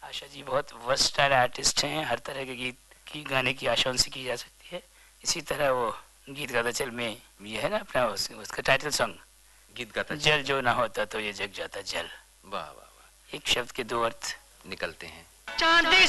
आशा जी बहुत versatile artist हैं, हर तरह के गीत की गाने की आशा उनसे की जा सकती है। इसी तरह वो गीत गाता चल में ये है ना अपना उसका टाइटल सॉन्ग, गीत गाता जल जो ना होता तो ये जग जाता जल। वाह वाह वाह, एक शब्द के दो अर्थ निकलते हैं। चांदी